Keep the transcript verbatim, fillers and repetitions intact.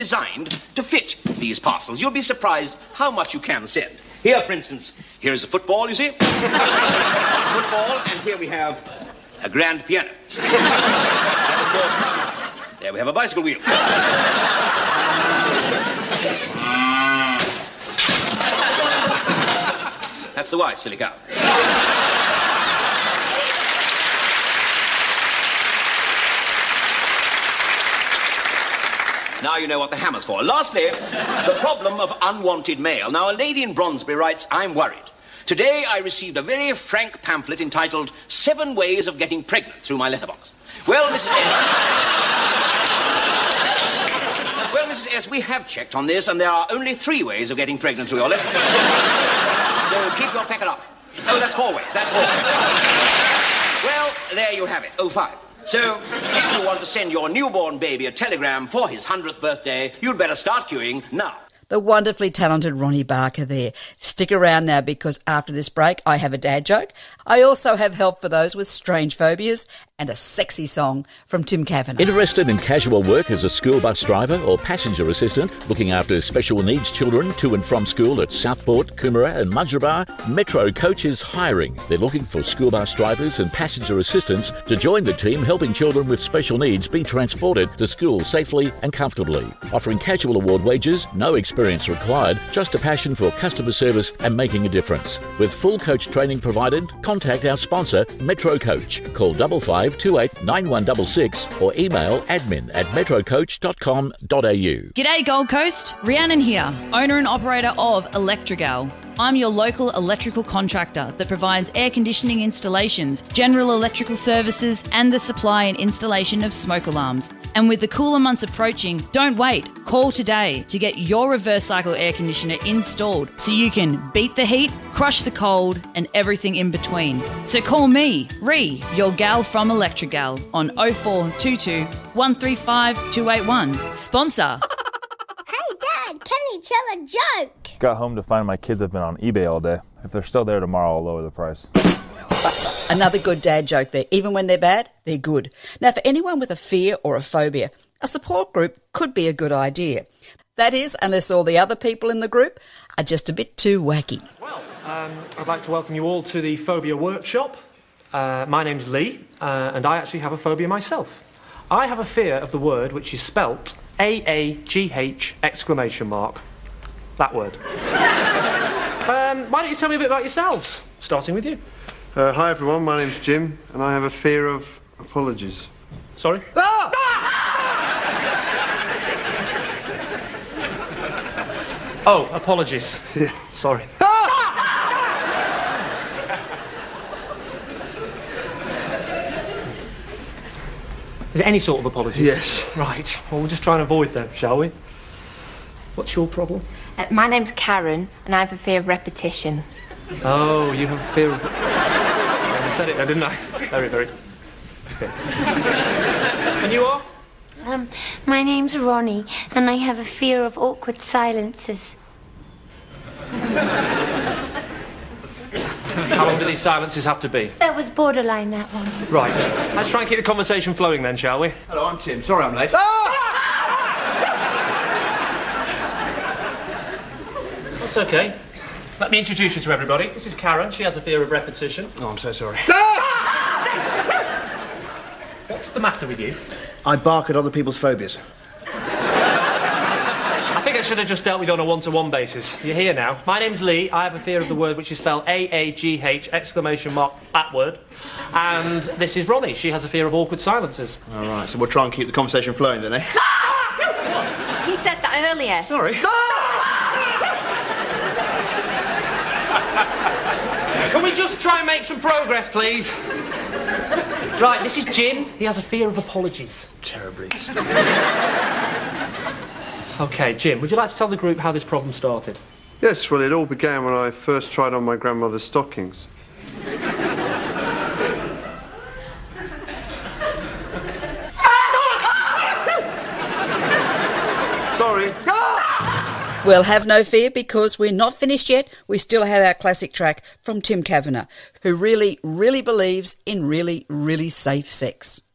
designed to fit these parcels. You'll be surprised how much you can send. Here, for instance, here's a football, you see? Football, and here we have a grand piano. There we have a bicycle wheel. That's the wife, silly cow. Now you know what the hammer's for. Lastly, the problem of unwanted mail. Now, a lady in Bronsbury writes, I'm worried. Today I received a very frank pamphlet entitled Seven Ways of Getting Pregnant through my letterbox. Well, Missus S... well, Missus S, we have checked on this, and there are only three ways of getting pregnant through your letterbox. So keep your pecker up. Oh, that's four ways. That's four ways. Well, there you have it. Oh, five. So, if you want to send your newborn baby a telegram for his hundredth birthday, you'd better start queuing now. The wonderfully talented Ronnie Barker there. Stick around now, because after this break, I have a dad joke. I also have help for those with strange phobias and a sexy song from Tim Kavanagh. Interested in casual work as a school bus driver or passenger assistant, looking after special needs children to and from school at Southport, Coomera and Mudgeeraba? Metro Coach is hiring. They're looking for school bus drivers and passenger assistants to join the team helping children with special needs be transported to school safely and comfortably. Offering casual award wages, no experience required, just a passion for customer service and making a difference. With full coach training provided, contact our sponsor, Metro Coach. Call double five two eight nine one six six or email admin at metrocoach dot com dot a u. G'day Gold Coast, Rhiannon here, owner and operator of Electrigal. I'm your local electrical contractor that provides air conditioning installations, general electrical services and the supply and installation of smoke alarms. And with the cooler months approaching, don't wait. Call today to get your reverse cycle air conditioner installed so you can beat the heat, crush the cold and everything in between. So call me, Ree, your gal from Electrigal on oh four two two, one three five, two eight one. Sponsor. Hey Dad, can you tell a joke? Got home to find my kids have been on eBay all day. If they're still there tomorrow, I'll lower the price. Another good dad joke there. Even when they're bad, they're good. Now, for anyone with a fear or a phobia, a support group could be a good idea. That is, unless all the other people in the group are just a bit too wacky. Well, um, I'd like to welcome you all to the Phobia Workshop. Uh, my name's Lee, uh, and I actually have a phobia myself. I have a fear of the word which is spelt A A G H exclamation mark. That word. um, why don't you tell me a bit about yourselves, starting with you? Uh, hi everyone, my name's Jim, and I have a fear of apologies. Sorry? Ah! Oh, apologies. Yeah. Sorry. Ah! Is it any sort of apologies? Yes. Right, well we'll just try and avoid them, shall we? What's your problem? Uh, my name's Karen, and I have a fear of repetition. Oh, you have a fear of... I said it there, didn't I? Very, very... Okay. And you are? Um, my name's Ronnie, and I have a fear of awkward silences. How long do these silences have to be? That was borderline, that one. Right. Let's try and keep the conversation flowing then, shall we? Hello, I'm Tim. Sorry I'm late. That's okay. Let me introduce you to everybody. This is Karen. She has a fear of repetition. Oh, I'm so sorry. What's the matter with you? I bark at other people's phobias. I think I should have just dealt with you on a one-to-one basis. You're here now. My name's Lee. I have a fear of the word which is spelled A A G H exclamation mark, that word. And this is Ronnie. She has a fear of awkward silences. All right, so we'll try and keep the conversation flowing then, eh? He said that earlier. Sorry. Can we just try and make some progress, please? Right, this is Jim. He has a fear of apologies. Terribly. OK, Jim, would you like to tell the group how this problem started? Yes, well, it all began when I first tried on my grandmother's stockings. Sorry. Well, have no fear, because we're not finished yet. We still have our classic track from Tim Kavanagh, who really, really believes in really, really safe sex.